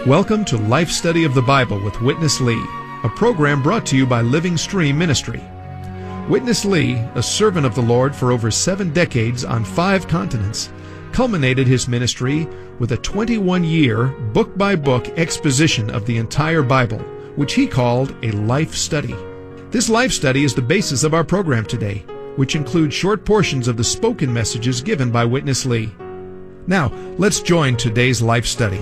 Welcome to Life Study of the Bible with Witness Lee, a program brought to you by Living Stream Ministry. Witness Lee, a servant of the Lord for over 7 decades on 5 continents, culminated his ministry with a 21-year, book-by-book exposition of the entire Bible, which he called a life study. This life study is the basis of our program today, which includes short portions of the spoken messages given by Witness Lee. Now, let's join today's life study.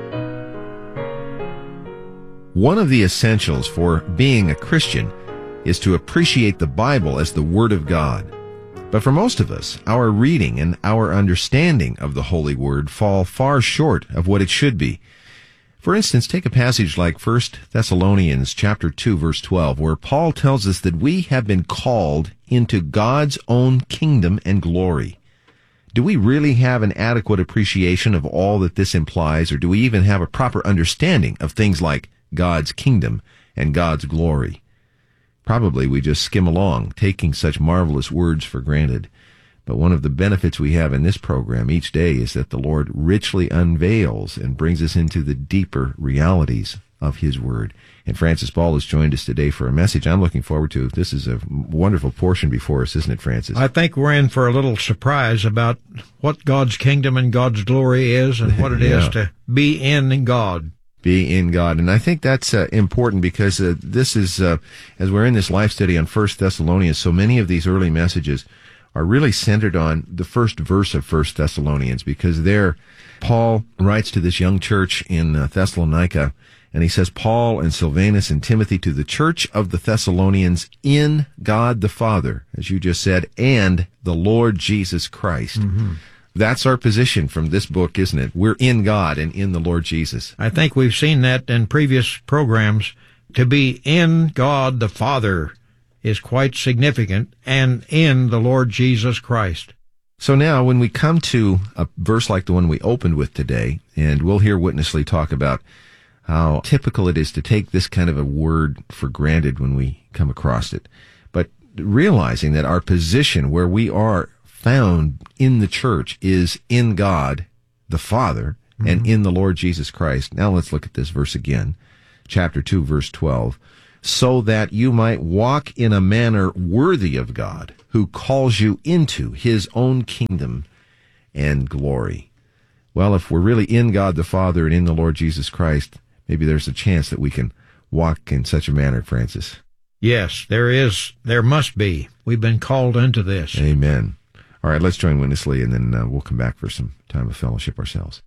One of the essentials for being a Christian is to appreciate the Bible as the Word of God. But for most of us, our reading and our understanding of the Holy Word fall far short of what it should be. For instance, take a passage like 1 Thessalonians chapter 2, verse 12, where Paul tells us that we have been called into God's own kingdom and glory. Do we really have an adequate appreciation of all that this implies, or do we even have a proper understanding of things like God's kingdom and God's glory? Probably we just skim along, taking such marvelous words for granted. But one of the benefits we have in this program each day is that the Lord richly unveils and brings us into the deeper realities of His Word. And Francis Ball has joined us today for a message I'm looking forward to. This is a wonderful portion before us, isn't it, Francis? I think we're in for a little surprise about what God's kingdom and God's glory is and what it is to be in God. Be in God. And I think that's important because this is, as we're in this life study on 1 Thessalonians, so many of these early messages are really centered on the first verse of 1 Thessalonians, because there Paul writes to this young church in Thessalonica, and he says, Paul and Silvanus and Timothy to the church of the Thessalonians in God the Father, as you just said, and the Lord Jesus Christ. Mm-hmm. That's our position from this book, isn't it? We're in God and in the Lord Jesus. I think we've seen that in previous programs. To be in God the Father is quite significant, and in the Lord Jesus Christ. So now, when we come to a verse like the one we opened with today, and we'll hear Witness Lee talk about how typical it is to take this kind of a word for granted when we come across it, but realizing that our position where we are found in the church is in God the Father and in the Lord Jesus Christ. Now let's look at this verse again, chapter 2, verse 12. So that you might walk in a manner worthy of God, who calls you into His own kingdom and glory. Well, if we're really in God the Father and in the Lord Jesus Christ, maybe there's a chance that we can walk in such a manner, Francis. Yes, there must be. We've been called into this. Amen. All right, let's join Witness Lee, and then we'll come back for some time of fellowship ourselves.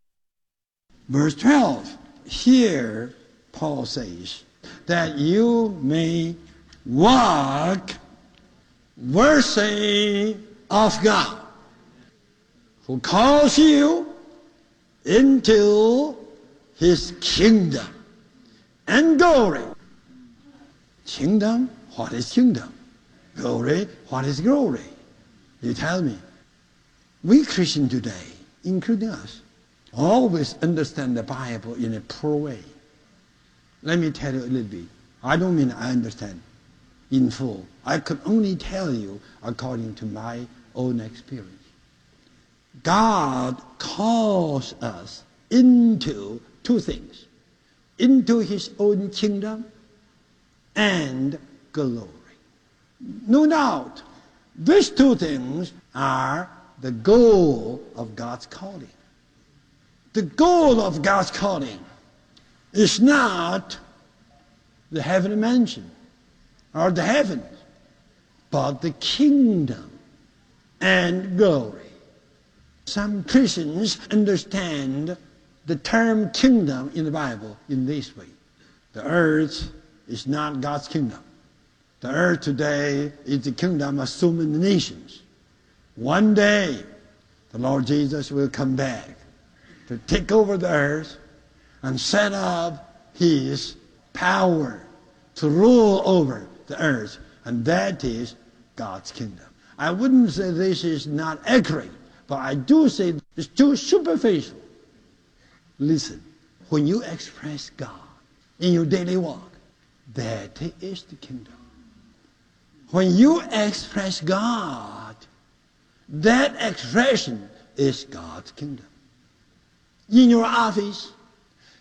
Verse 12, here Paul says, that you may walk worthy of God, who calls you into His kingdom and glory. Kingdom, what is kingdom? Glory, what is glory? You tell me. We Christians today, including us, always understand the Bible in a poor way. Let me tell you a little bit. I don't mean I understand in full. I could only tell you according to my own experience. God calls us into 2 things. Into His own kingdom and glory. No doubt, these 2 things are the goal of God's calling. The goal of God's calling is not the heavenly mansion or the heavens, but the kingdom and glory. Some Christians understand the term kingdom in the Bible in this way. The earth is not God's kingdom. The earth today is the kingdom of so many nations. One day, the Lord Jesus will come back to take over the earth and set up His power to rule over the earth. And that is God's kingdom. I wouldn't say this is not accurate, but I do say it's too superficial. Listen, when you express God in your daily walk, that is the kingdom. When you express God, that expression is God's kingdom. In your office,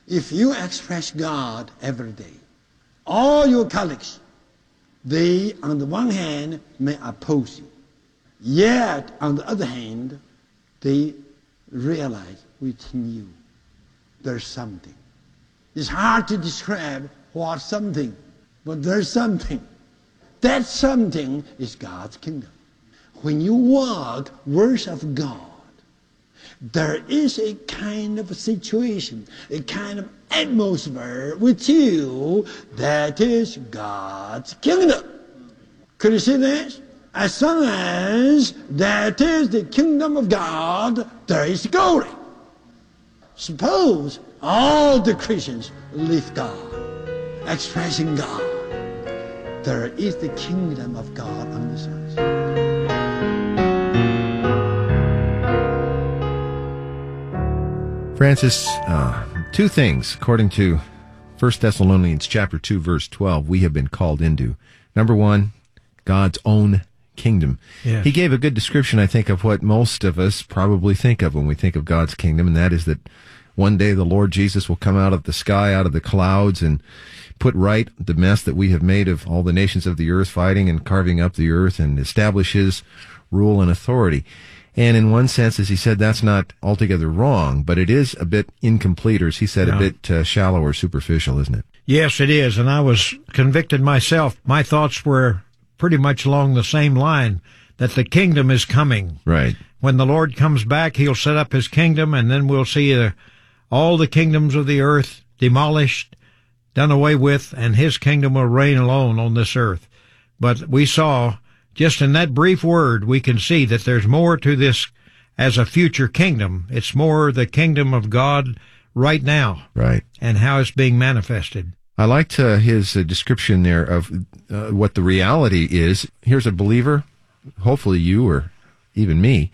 If you express God every day, all your colleagues, they, on the one hand, may oppose you. Yet, on the other hand, they realize within you there's something. It's hard to describe what something, but there's something. That something is God's kingdom. When you walk words of God, there is a kind of a situation, a kind of atmosphere with you that is God's kingdom. Could you see this? As long as that is the kingdom of God, there is glory. Suppose all the Christians live God, expressing God. There is the kingdom of God on this earth. Francis, two things, according to 1 Thessalonians chapter 2, verse 12, we have been called into. Number one, God's own kingdom. Yes. He gave a good description, I think, of what most of us probably think of when we think of God's kingdom, and that is that one day the Lord Jesus will come out of the sky, out of the clouds, and put right the mess that we have made of all the nations of the earth, fighting and carving up the earth, and establish his rule and authority. And in one sense, as he said, that's not altogether wrong, but it is a bit incomplete, or as he said, a bit shallow or superficial, isn't it? Yes, it is, and I was convicted myself. My thoughts were pretty much along the same line, that the kingdom is coming. Right. When the Lord comes back, he'll set up his kingdom, and then we'll see all the kingdoms of the earth demolished, done away with, and his kingdom will reign alone on this earth. But we saw, just in that brief word, we can see that there's more to this as a future kingdom. It's more the kingdom of God right now. Right. And how it's being manifested. I liked his description there of what the reality is. Here's a believer, hopefully you or even me,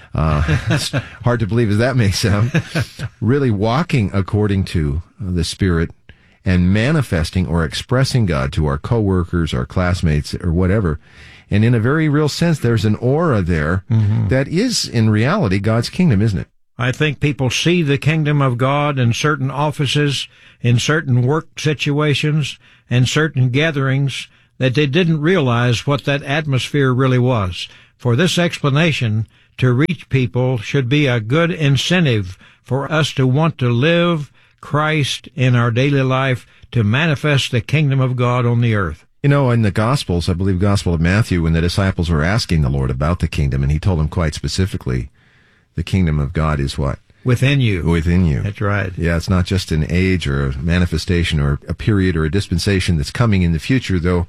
it's hard to believe as that may sound, really walking according to the Spirit and manifesting or expressing God to our coworkers, our classmates, or whatever. And in a very real sense, there's an aura there that is, in reality, God's kingdom, isn't it? I think people see the kingdom of God in certain offices, in certain work situations, and certain gatherings that they didn't realize what that atmosphere really was. For this explanation to reach people should be a good incentive for us to want to live Christ in our daily life, to manifest the kingdom of God on the earth. You know, in the Gospels, I believe Gospel of Matthew, when the disciples were asking the Lord about the kingdom, and he told them quite specifically, the kingdom of God is what? Within you. Within you. That's right. Yeah, it's not just an age or a manifestation or a period or a dispensation that's coming in the future, though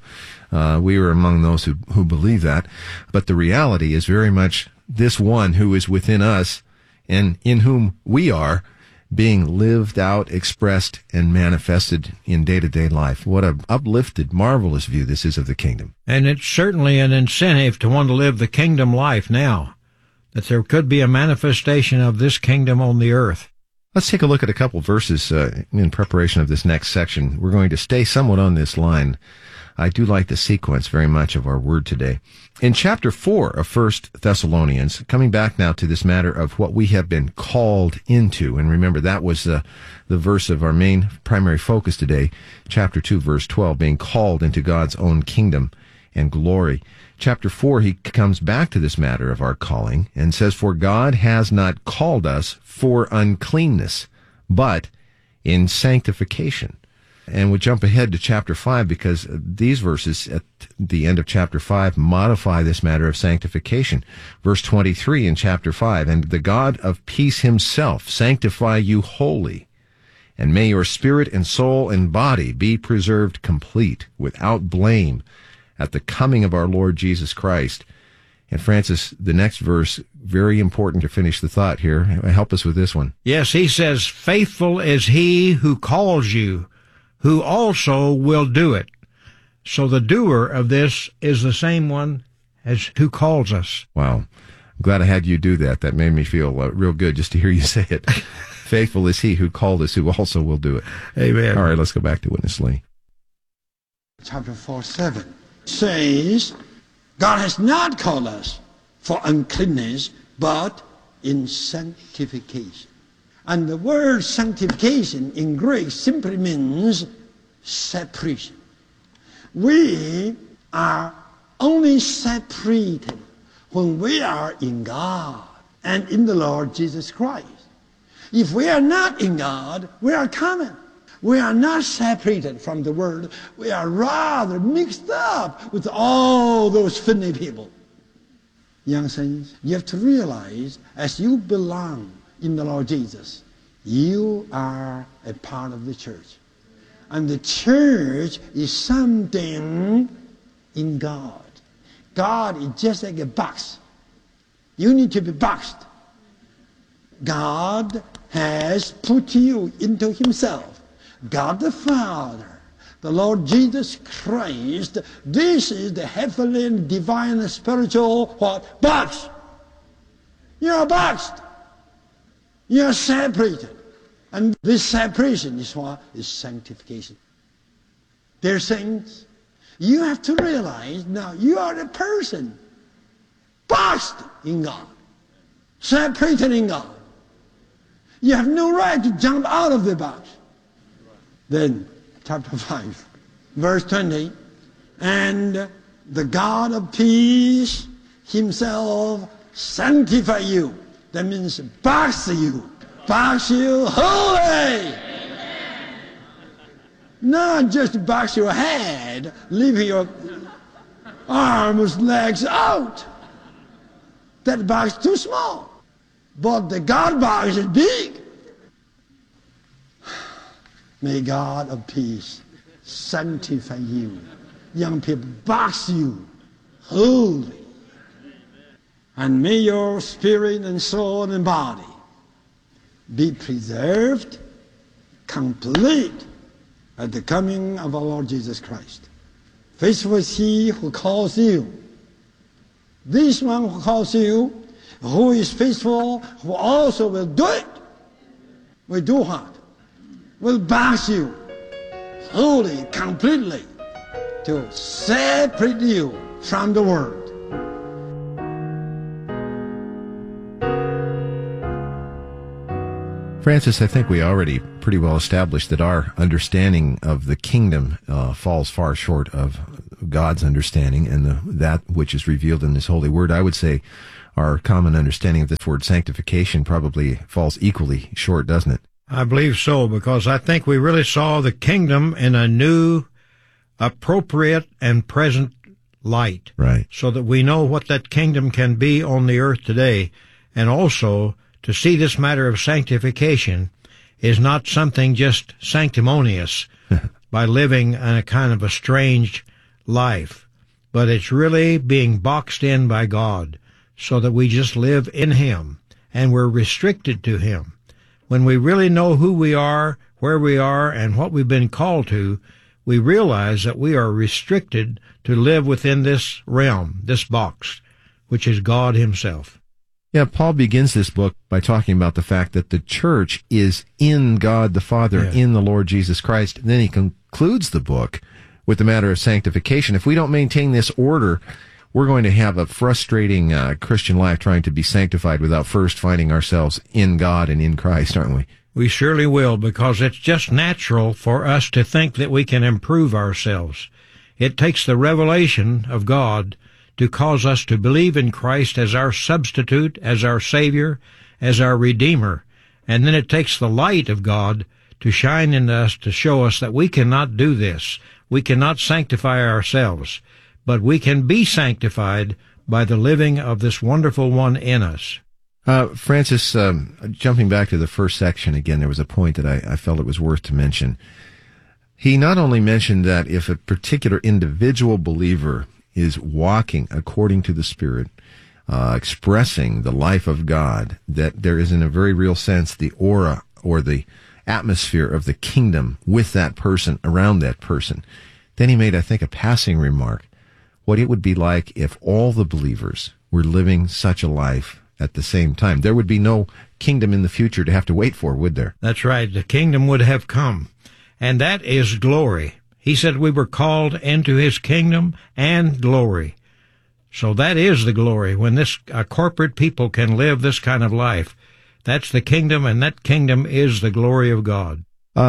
we are among those who believe that. But the reality is very much this one who is within us and in whom we are being lived out, expressed, and manifested in day-to-day life. What an uplifted, marvelous view this is of the kingdom. And it's certainly an incentive to want to live the kingdom life now, that there could be a manifestation of this kingdom on the earth. Let's take a look at a couple verses in preparation of this next section. We're going to stay somewhat on this line. I do like the sequence very much of our word today. In chapter 4 of 1 Thessalonians, coming back now to this matter of what we have been called into, and remember that was the verse of our main primary focus today, chapter 2, verse 12, being called into God's own kingdom and glory. Chapter 4, he comes back to this matter of our calling and says, "For God has not called us for uncleanness, but in sanctification." And we jump ahead to chapter 5 because these verses at the end of chapter 5 modify this matter of sanctification. Verse 23 in chapter 5, "And the God of peace himself sanctify you wholly, and may your spirit and soul and body be preserved complete, without blame, at the coming of our Lord Jesus Christ." And Francis, the next verse, very important to finish the thought here. Help us with this one. Yes, he says, "Faithful is he who calls you, who also will do it." So the doer of this is the same one as who calls us. Wow. I'm glad I had you do that. That made me feel real good just to hear you say it. Faithful is he who called us, who also will do it. Amen. All right, let's go back to Witness Lee. Chapter 4:7 says, God has not called us for uncleanness, but in sanctification. And the word sanctification in Greek simply means separation. We are only separated when we are in God and in the Lord Jesus Christ. If we are not in God, we are common. We are not separated from the world. We are rather mixed up with all those funny people. Young saints, you have to realize as you belong in the Lord Jesus, you are a part of the church. And the church is something in God. God is just like a box. You need to be boxed. God has put you into himself. God the Father, the Lord Jesus Christ, this is the heavenly and divine and spiritual what? Box. You're boxed. You're separated. And this separation is what? Is sanctification. Dear saints, you have to realize now you are a person boxed in God, separated in God. You have no right to jump out of the box. Then, chapter 5, verse 20, and the God of peace himself sanctify you. That means box you holy. Amen. Not just box your head, leave your arms, legs out. That box is too small. But the God box is big. May God of peace sanctify you. Young people, box you holy. And may your spirit and soul and body be preserved, complete, at the coming of our Lord Jesus Christ. Faithful is he who calls you. This one who calls you, who is faithful, who also will do it. Will do what? Will box you wholly, completely, to separate you from the world. Francis, I think we already pretty well established that our understanding of the kingdom falls far short of God's understanding and that which is revealed in this holy word. I would say our common understanding of this word sanctification probably falls equally short, doesn't it? I believe so, because I think we really saw the kingdom in a new, appropriate, and present light. Right. So that we know what that kingdom can be on the earth today, and also to see this matter of sanctification is not something just sanctimonious by living in a kind of a strange life, but it's really being boxed in by God so that we just live in Him and we're restricted to Him. When we really know who we are, where we are, and what we've been called to, we realize that we are restricted to live within this realm, this box, which is God Himself. Yeah, Paul begins this book by talking about the fact that the church is in God the Father, in the Lord Jesus Christ. And then he concludes the book with the matter of sanctification. If we don't maintain this order, we're going to have a frustrating Christian life trying to be sanctified without first finding ourselves in God and in Christ, aren't we? We surely will, because it's just natural for us to think that we can improve ourselves. It takes the revelation of God to cause us to believe in Christ as our substitute, as our Savior, as our Redeemer. And then it takes the light of God to shine in us to show us that we cannot do this. We cannot sanctify ourselves, but we can be sanctified by the living of this wonderful one in us. Francis, jumping back to the first section again, there was a point that I felt it was worth to mention. He not only mentioned that if a particular individual believer is walking according to the Spirit, expressing the life of God, that there is in a very real sense the aura or the atmosphere of the kingdom with that person, around that person. Then he made, I think, a passing remark, what it would be like if all the believers were living such a life at the same time. There would be no kingdom in the future to have to wait for, would there? That's right. The kingdom would have come, and that is glory. He said we were called into His kingdom and glory. So that is the glory, when this corporate people can live this kind of life. That's the kingdom, and that kingdom is the glory of God.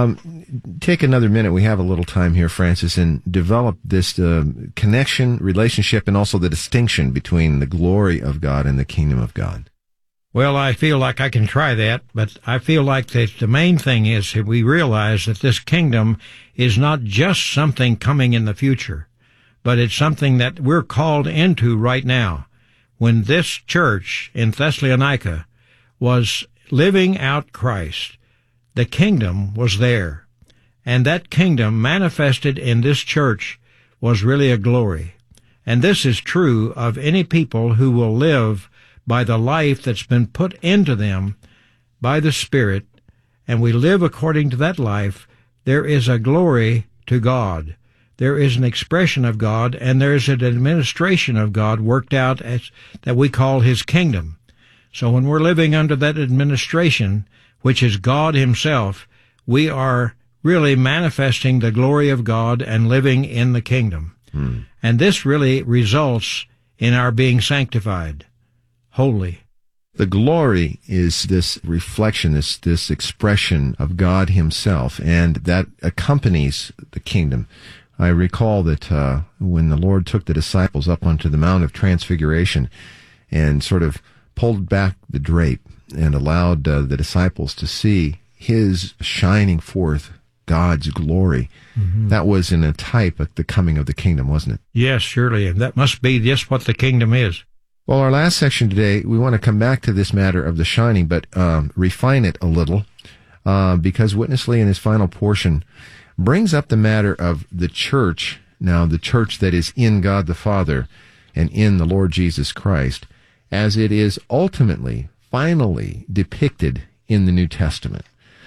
Take another minute. We have a little time here, Francis, and develop this connection, relationship, and also the distinction between the glory of God and the kingdom of God. Well, I feel like I can try that, but I feel like that the main thing is that we realize that this kingdom is not just something coming in the future, but it's something that we're called into right now. When this church in Thessalonica was living out Christ, the kingdom was there, and that kingdom manifested in this church was really a glory. And this is true of any people who will live by the life that's been put into them by the Spirit, and we live according to that life. There is a glory to God. There is an expression of God, and there is an administration of God worked out as that we call His kingdom. So when we're living under that administration, which is God Himself, we are really manifesting the glory of God and living in the kingdom. And this really results in our being sanctified, holy. The glory is this reflection, this expression of God Himself, and that accompanies the kingdom. I recall that when the Lord took the disciples up onto the Mount of Transfiguration and sort of pulled back the drape and allowed the disciples to see His shining forth God's glory, that was in a type of the coming of the kingdom, wasn't it? Yes, surely, and that must be just what the kingdom is. Well, our last section today, we want to come back to this matter of the shining, but refine it a little, because Witness Lee in his final portion brings up the matter of the church, now the church that is in God the Father and in the Lord Jesus Christ, as it is ultimately, finally depicted in the New Testament.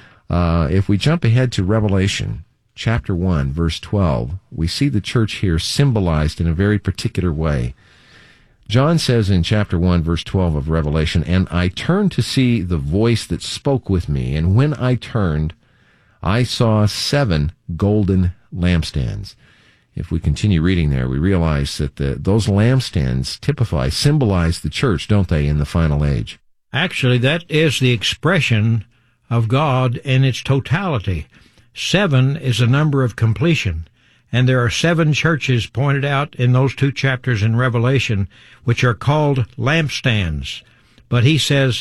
If we jump ahead to Revelation, chapter 1, verse 12, we see the church here symbolized in a very particular way. John says in chapter 1, verse 12 of Revelation, "And I turned to see the voice that spoke with me, and when I turned, I saw 7 golden lampstands." If we continue reading there, we realize that those lampstands symbolize the church, don't they, in the final age? Actually, that is the expression of God in its totality. 7 is a number of completion. And there are 7 churches pointed out in those 2 chapters in Revelation, which are called lampstands. But he says